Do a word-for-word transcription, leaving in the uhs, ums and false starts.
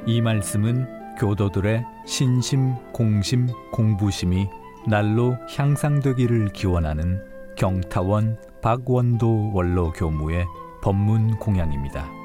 이 말씀은 교도들의 신심, 공심, 공부심이 날로 향상되기를 기원하는 경타원 박원도 원로 교무의 법문 공양입니다.